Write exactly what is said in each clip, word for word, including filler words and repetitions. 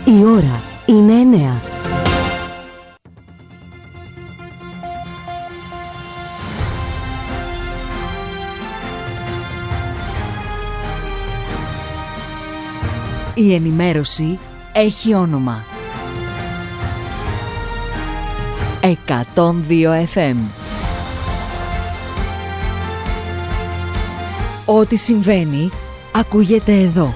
Η ώρα είναι εννέα. Η ενημέρωση έχει όνομα. εκατόν δύο εφ εμ. Ό,τι συμβαίνει, ακούγεται εδώ.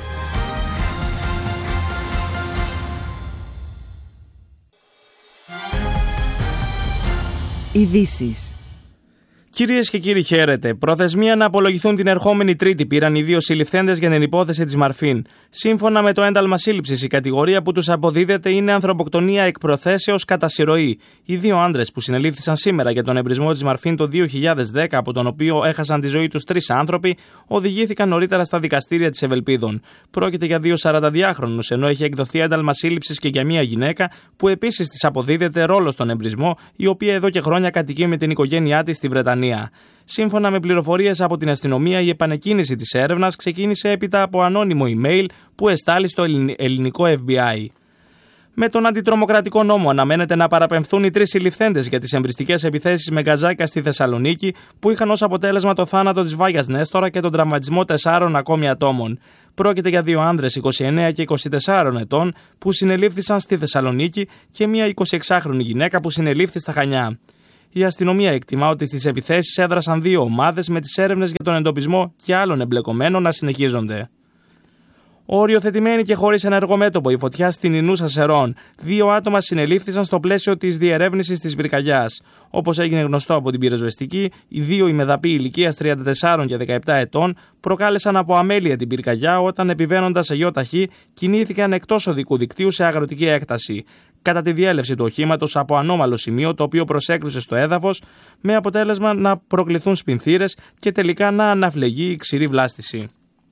Ειδήσεις. Κυρίες και κύριοι, χαίρετε. Προθεσμία να απολογηθούν την ερχόμενη Τρίτη πήραν οι δύο συλληφθέντες για την υπόθεση της Μαρφίν. Σύμφωνα με το ένταλμα σύλληψης, η κατηγορία που τους αποδίδεται είναι ανθρωποκτονία εκ προθέσεως κατά συρροή. Οι δύο άντρες που συνελήφθησαν σήμερα για τον εμπρισμό της Μαρφίν το δύο χιλιάδες δέκα, από τον οποίο έχασαν τη ζωή τους τρεις άνθρωποι, οδηγήθηκαν νωρίτερα στα δικαστήρια της Ευελπίδων. Πρόκειται για δύο σαρανταδυάχρονους, ενώ έχει εκδοθεί ένταλμα σύλληψης και για μια γυναίκα που επίσης της αποδίδεται ρόλο στον εμπρισμό, η οποία εδώ και χρόνια κατοικεί με την οικογένειά της στη Βρετανία. Σύμφωνα με πληροφορίες από την αστυνομία, η επανεκκίνηση της έρευνας ξεκίνησε έπειτα από ανώνυμο email που εστάλει στο ελληνικό εφ μπι άι. Με τον αντιτρομοκρατικό νόμο αναμένεται να παραπεμφθούν οι τρεις συλληφθέντες για τις εμπριστικές επιθέσεις με γκαζάκια στη Θεσσαλονίκη, που είχαν ως αποτέλεσμα το θάνατο της Βάγιας Νέστορα και τον τραυματισμό τεσσάρων ακόμη ατόμων. Πρόκειται για δύο άνδρες είκοσι εννέα και είκοσι τέσσερα ετών που συνελήφθησαν στη Θεσσαλονίκη και μια εικοσιεξάχρονη γυναίκα που συνελήφθη στα Χανιά. Η αστυνομία εκτιμά ότι στις επιθέσεις έδρασαν δύο ομάδες, με τις έρευνες για τον εντοπισμό και άλλων εμπλεκομένων να συνεχίζονται. Οριοθετημένη και χωρίς ενεργό μέτωπο η φωτιά στην Ινούσα Σερών. Δύο άτομα συνελήφθησαν στο πλαίσιο της διερεύνησης της πυρκαγιάς. Όπως έγινε γνωστό από την πυροσβεστική, οι δύο ημεδαποί ηλικίας τριάντα τέσσερα και δεκαεπτά ετών προκάλεσαν από αμέλεια την πυρκαγιά όταν, επιβαίνοντας σε γεωταχή, κινήθηκαν εκτός οδικού δικτύου σε αγροτική έκταση. Κατά τη διέλευση του οχήματος από ανώμαλο σημείο, το οποίο προσέκρουσε στο έδαφος, με αποτέλεσμα να προκληθούν σπινθήρες και τελικά να αναφλεγεί η ξηρή βλάστηση.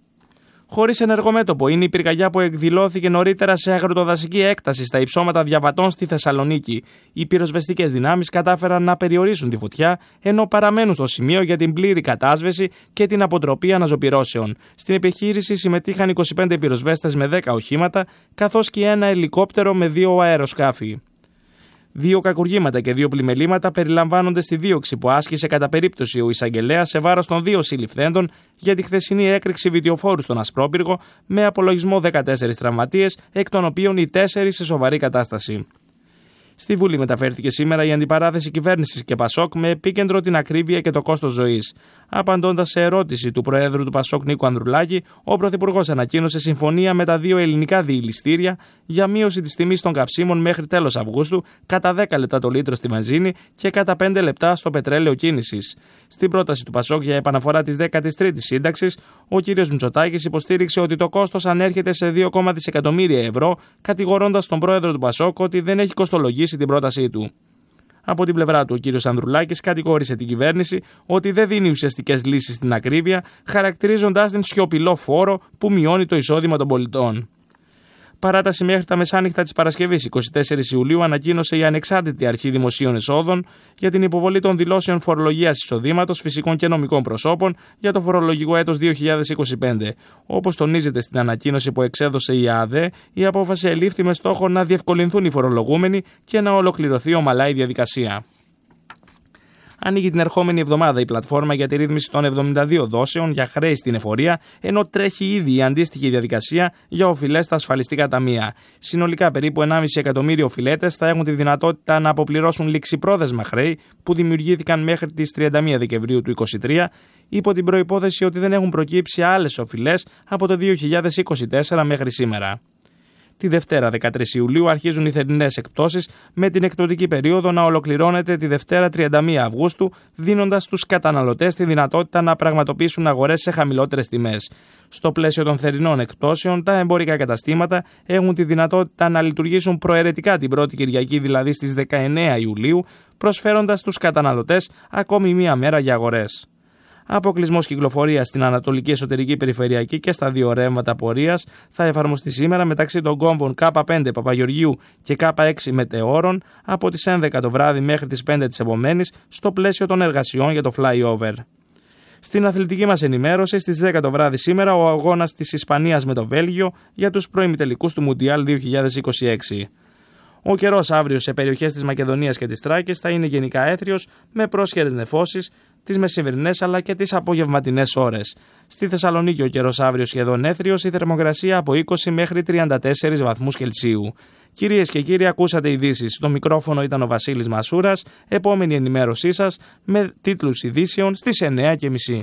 Χωρίς ενεργό μέτωπο είναι η πυρκαγιά που εκδηλώθηκε νωρίτερα σε αγροτοδασική έκταση στα υψώματα Διαβατών στη Θεσσαλονίκη. Οι πυροσβεστικές δυνάμεις κατάφεραν να περιορίσουν τη φωτιά, ενώ παραμένουν στο σημείο για την πλήρη κατάσβεση και την αποτροπή αναζωπυρώσεων. Στην επιχείρηση συμμετείχαν είκοσι πέντε πυροσβέστες με δέκα οχήματα, καθώς και ένα ελικόπτερο με δύο αεροσκάφη. Δύο κακουργήματα και δύο πλημελήματα περιλαμβάνονται στη δίωξη που άσκησε κατά περίπτωση ο εισαγγελέας σε βάρος των δύο συλληφθέντων για τη χθεσινή έκρηξη βιτιοφόρου στον Ασπρόπυργο, με απολογισμό δεκατέσσερις τραυματίες, εκ των οποίων οι τέσσερις σε σοβαρή κατάσταση. Στη Βουλή μεταφέρθηκε σήμερα η αντιπαράθεση κυβέρνησης και Πασόκ, με επίκεντρο την ακρίβεια και το κόστος ζωής. Απαντώντας σε ερώτηση του Προέδρου του Πασόκ Νίκου Ανδρουλάκη, ο Πρωθυπουργός ανακοίνωσε συμφωνία με τα δύο ελληνικά διηληστήρια για μείωση της τιμής των καυσίμων μέχρι τέλος Αυγούστου κατά δέκα λεπτά το λίτρο στη βενζίνη και κατά πέντε λεπτά στο πετρέλαιο κίνησης. Στην πρόταση του Πασόκ για επαναφορά της δέκατης τρίτης σύνταξης, ο κ. Μητσοτάκης υποστήριξε ότι το κόστος ανέρχεται σε δύο κόμμα δύο εκατομμύρια ευρώ, κατηγορώντας τον Πρόεδρο του Πασόκ ότι δεν έχει κοστολογήσει την πρότασή του. Από την πλευρά του, ο κ. Ανδρουλάκης κατηγόρησε την κυβέρνηση ότι δεν δίνει ουσιαστικές λύσεις στην ακρίβεια, χαρακτηρίζοντας την σιωπηλό φόρο που μειώνει το εισόδημα των πολιτών. Παράταση μέχρι τα μεσάνυχτα της Παρασκευής εικοστή τέταρτη Ιουλίου ανακοίνωσε η Ανεξάρτητη Αρχή Δημοσίων Εσόδων για την υποβολή των δηλώσεων φορολογίας εισοδήματος φυσικών και νομικών προσώπων για το φορολογικό έτος δύο χιλιάδες είκοσι πέντε. Όπως τονίζεται στην ανακοίνωση που εξέδωσε η ΑΔΕ, η απόφαση ελήφθη με στόχο να διευκολυνθούν οι φορολογούμενοι και να ολοκληρωθεί ομαλά η διαδικασία. Ανοίγει την ερχόμενη εβδομάδα η πλατφόρμα για τη ρύθμιση των εβδομήντα δύο δόσεων για χρέη στην εφορία, ενώ τρέχει ήδη η αντίστοιχη διαδικασία για οφειλές στα ασφαλιστικά ταμεία. Συνολικά, περίπου ενάμιση εκατομμύριο οφειλέτες θα έχουν τη δυνατότητα να αποπληρώσουν ληξιπρόθεσμα χρέη που δημιουργήθηκαν μέχρι τις τριάντα μία Δεκεμβρίου του είκοσι τρία, υπό την προϋπόθεση ότι δεν έχουν προκύψει άλλες οφειλές από το δύο χιλιάδες είκοσι τέσσερα μέχρι σήμερα. Τη Δευτέρα δεκατρείς Ιουλίου αρχίζουν οι θερινές εκπτώσεις, με την εκπτωτική περίοδο να ολοκληρώνεται τη Δευτέρα τριάντα μία Αυγούστου, δίνοντας στους καταναλωτές τη δυνατότητα να πραγματοποιήσουν αγορές σε χαμηλότερες τιμές. Στο πλαίσιο των θερινών εκπτώσεων, τα εμπορικά καταστήματα έχουν τη δυνατότητα να λειτουργήσουν προαιρετικά την πρώτη Κυριακή, δηλαδή στις δεκαεννέα Ιουλίου, προσφέροντας στους καταναλωτές ακόμη μία μέρα για αγορές. Αποκλεισμός κυκλοφορίας στην Ανατολική Εσωτερική Περιφερειακή και στα δύο ρεύματα πορείας θα εφαρμοστεί σήμερα μεταξύ των κόμβων Κ πέντε Παπαγεωργίου και Κ έξι Μετεώρων από τις έντεκα το βράδυ μέχρι τις πέντε της επομένης, στο πλαίσιο των εργασιών για το flyover. Στην αθλητική μας ενημέρωση, στις δέκα το βράδυ σήμερα, ο αγώνας της Ισπανίας με το Βέλγιο για τους προημιτελικούς του Μουντιάλ δύο χιλιάδες είκοσι έξι. Ο καιρός αύριο σε περιοχές της Μακεδονίας και της Τράκης θα είναι γενικά έθριος με πρόσχερες νεφώσεις τις μεσημερινές αλλά και τις απογευματινές ώρες. Στη Θεσσαλονίκη ο καιρός αύριο σχεδόν έθριος, η θερμοκρασία από είκοσι μέχρι τριάντα τέσσερις βαθμούς Κελσίου. Κυρίες και κύριοι, ακούσατε ειδήσεις. Στο μικρόφωνο ήταν ο Βασίλης Μασούρας. Επόμενη ενημέρωσή σας με τίτλους ειδήσεων στις εννιά και μισή.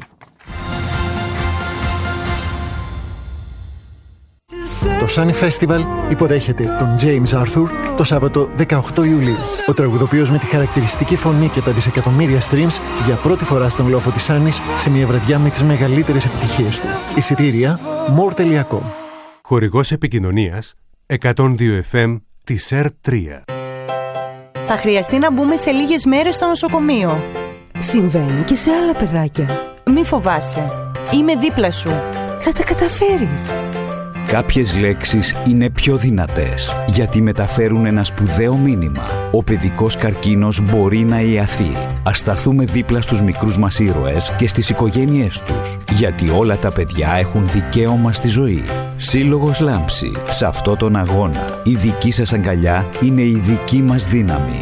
Το Sunny Festival υποδέχεται τον James Arthur το Σάββατο δεκαοκτώ Ιουλίου. Ο τραγουδοποιός με τη χαρακτηριστική φωνή και τα δισεκατομμύρια streams για πρώτη φορά στον λόφο της Σάνης σε μια βραδιά με τις μεγαλύτερες επιτυχίες του. Εισιτήρια more τελεία com. Χορηγός επικοινωνίας εκατόν δύο εφ εμ της ερ τρία. Θα χρειαστεί να μπούμε σε λίγες μέρες στο νοσοκομείο. Συμβαίνει και σε άλλα παιδάκια. Μη φοβάσαι. Είμαι δίπλα σου. Θα τα καταφέρεις. Κάποιες λέξεις είναι πιο δυνατές γιατί μεταφέρουν ένα σπουδαίο μήνυμα. Ο παιδικός καρκίνος μπορεί να ιαθεί. Ας σταθούμε δίπλα στους μικρούς μας ήρωες και στις οικογένειές τους. Γιατί όλα τα παιδιά έχουν δικαίωμα στη ζωή. Σύλλογος Λάμψη. Σε αυτό τον αγώνα η δική σας αγκαλιά είναι η δική μας δύναμη.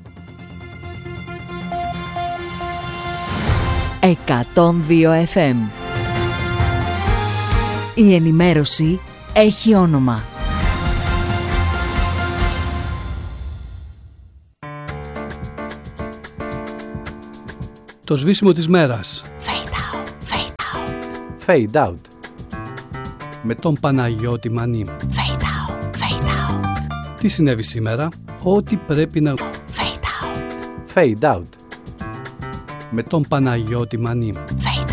εκατόν δύο εφ εμ. Η ενημέρωση έχει όνομα. Το σβήσιμο της μέρας. Fade out, fade out. Fade out. Με τον Παναγιώτη Μανί. Fade out, fade out. Τι συνέβη σήμερα? Ό,τι πρέπει να... Fade out. Fade out. Με τον Παναγιώτη Μανί. Fade